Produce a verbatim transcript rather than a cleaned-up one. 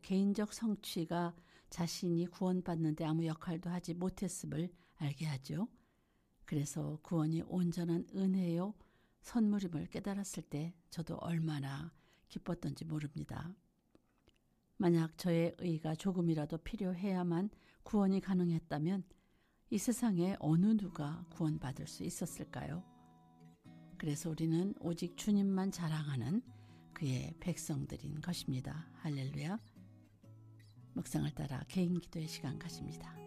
개인적 성취가 자신이 구원받는데 아무 역할도 하지 못했음을 알게 하죠. 그래서 구원이 온전한 은혜요 선물임을 깨달았을 때 저도 얼마나 기뻤던지 모릅니다. 만약 저의 의가 조금이라도 필요해야만 구원이 가능했다면 이 세상에 어느 누가 구원받을 수 있었을까요? 그래서 우리는 오직 주님만 자랑하는 그의 백성들인 것입니다. 할렐루야. 묵상을 따라 개인 기도의 시간 가집니다.